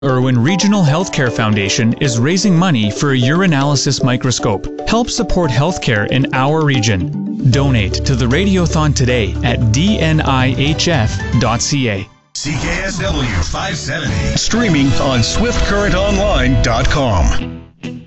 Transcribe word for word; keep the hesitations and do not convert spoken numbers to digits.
Irwin Regional Healthcare Foundation is raising money for a urinalysis microscope. Help support healthcare in our region. Donate to the Radiothon today at d n i h f dot c a. C K S W five seventy. Streaming on swift current online dot com.